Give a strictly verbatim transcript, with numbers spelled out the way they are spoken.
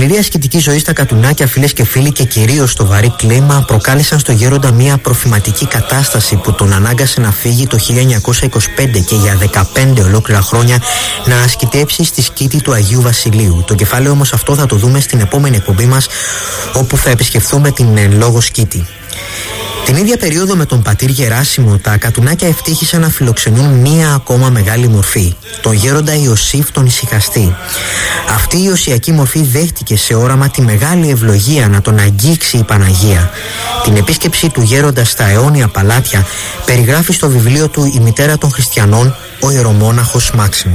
σκληρή ασκητική ζωή στα Κατουνάκια, φίλες και φίλοι, και κυρίως το βαρύ κλίμα προκάλεσαν στο γέροντα μια προφηματική κατάσταση που τον ανάγκασε να φύγει το χίλια εννιακόσια είκοσι πέντε και για δεκαπέντε ολόκληρα χρόνια να ασκητέψει στη σκήτη του Αγίου Βασιλείου. Το κεφάλαιο όμως αυτό θα το δούμε στην επόμενη εκπομπή μας, όπου θα επισκεφθούμε την εν λόγω σκήτη. Την ίδια περίοδο με τον πατήρ Γεράσιμο, τα Κατουνάκια ευτύχησαν να φιλοξενούν μία ακόμα μεγάλη μορφή, τον γέροντα Ιωσήφ τον Ησυχαστή. Αυτή η ιωσιακή μορφή δέχτηκε σε όραμα τη μεγάλη ευλογία να τον αγγίξει η Παναγία. Την επίσκεψη του γέροντα στα αιώνια παλάτια περιγράφει στο βιβλίο του «Η μητέρα των χριστιανών» ο ιερομόναχος Μάξιμος.